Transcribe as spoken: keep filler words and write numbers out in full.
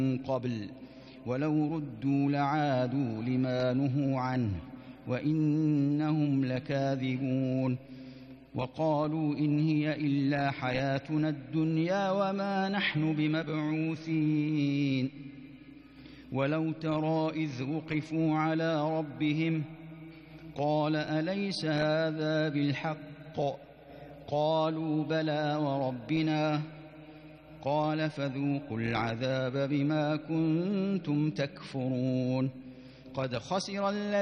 قبل ولو ردوا لعادوا لما نهوا عنه وإنهم لكاذبون. وقالوا إن هي إلا حياتنا الدنيا وما نحن بمبعوثين. ولو ترى إذ وقفوا على ربهم قال أليس هذا بالحق؟ قالوا بلى وربنا. قال فذوقوا العذاب بما كنتم تكفرون. قد خسر الذين